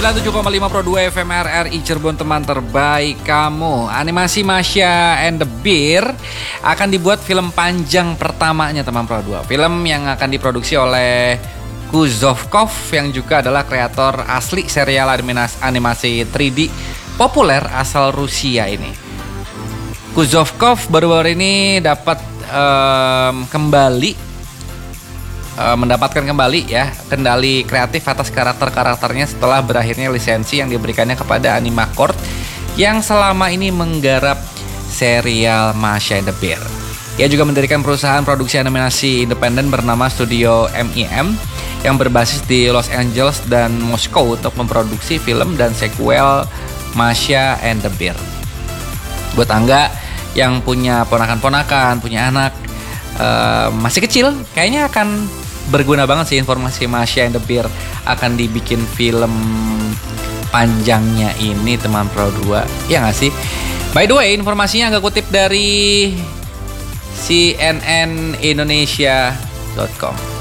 97,5 Pro 2 FM RRI Cirebon, teman terbaik kamu. Animasi Masha and the Bear akan dibuat film panjang pertamanya, teman Pro 2. Film yang akan diproduksi oleh Kuzovkov yang juga adalah kreator asli serial animasi 3D populer asal Rusia ini. Kuzovkov baru-baru ini mendapatkan kembali ya kendali kreatif atas karakternya setelah berakhirnya lisensi yang diberikannya kepada Animacord yang selama ini menggarap serial Masha and the Bear. Ia juga mendirikan perusahaan produksi animasi independen bernama Studio MIM yang berbasis di Los Angeles dan Moskow untuk memproduksi film dan sequel Masha and the Bear. Buat Angga yang punya ponakan-ponakan, punya anak masih kecil, kayaknya akan berguna banget sih informasi Masha and the Bear akan dibikin film panjangnya ini, teman Pro 2. Ya nggak sih? By the way, informasinya Angga kutip dari cnnindonesia.com.